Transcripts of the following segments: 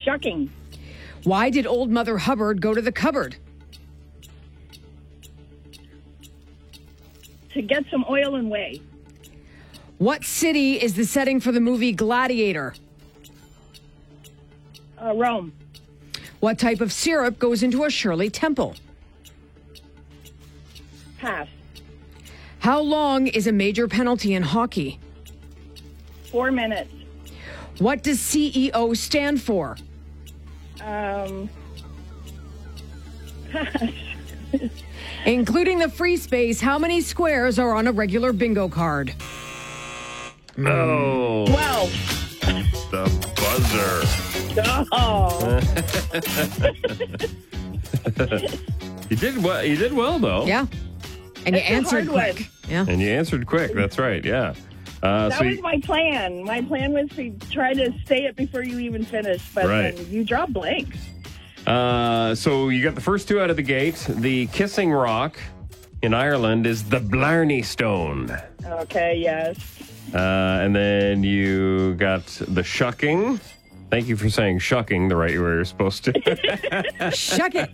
Shucking. Why did Old Mother Hubbard go to the cupboard? To get some oil and whey. What city is the setting for the movie Gladiator? Rome. What type of syrup goes into a Shirley Temple? Pass. How long is a major penalty in hockey? 4 minutes. What does CEO stand for? Pass. Including the free space, how many squares are on a regular bingo card? Oh, 12. the buzzer. Oh. You did well. You did well, though. Yeah. And you That's a answered hard quick. one. Yeah. And you answered quick. That's right. Yeah. That So was my plan. My plan was to try to say it before you even finished, but Right. then you dropped blanks. so you got the first two out of the gate. The kissing rock in Ireland is the Blarney Stone. Okay, yes. And then you got the shucking. Thank you for saying shucking the right way you're supposed to. Shuck it.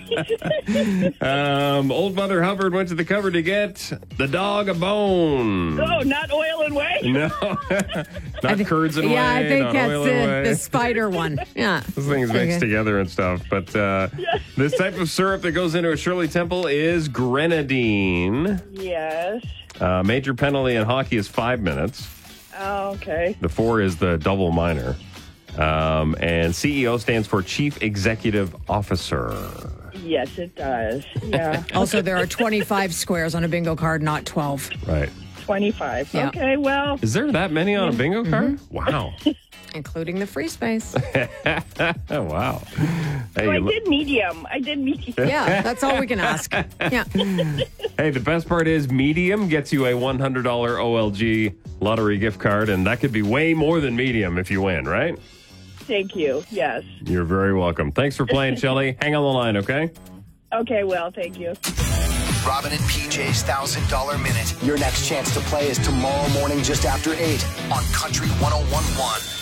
Old Mother Hubbard went to the cupboard to get the dog a bone. Oh, not oil and whey? No, not curds and whey. Yeah, I think not that's oil and whey. the spider one. Yeah. Those things mixed Okay. together and stuff. But this type of syrup that goes into a Shirley Temple is grenadine. Yes. Major penalty in hockey is 5 minutes. Oh, okay. The 4 is the double minor. And CEO stands for Chief Executive Officer. Yes, it does. Yeah. Also, there are 25 squares on a bingo card, not 12. Right. 25. Yeah. Okay, well, Is there that many on a bingo card? Wow. Including the free space. Oh, wow. Hey, so I you did medium. Yeah, that's all we can ask. Yeah. hey, the best part is medium gets you a $100 OLG lottery gift card, and that could be way more than medium if you win, right? Thank you. Yes. You're very welcome. Thanks for playing, Shelley. Hang on the line, okay? Okay, well, thank you. Robin and PJ's $1,000 Minute. Your next chance to play is tomorrow morning just after 8 on Country 101.1.